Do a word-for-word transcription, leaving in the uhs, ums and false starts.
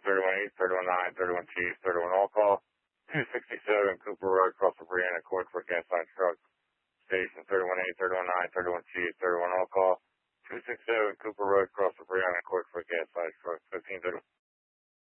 thirty-one east, thirty-one nine, thirty-one chief, thirty-one all call. two sixty-seven Cooper Road, across the Brianna Court for a gas line truck. Station thirty-one eight, thirty-one nine, thirty-one chief, thirty-one all call. two sixty-seven Cooper Road, across the Brianna Court for a gas line truck. fifteen thirty.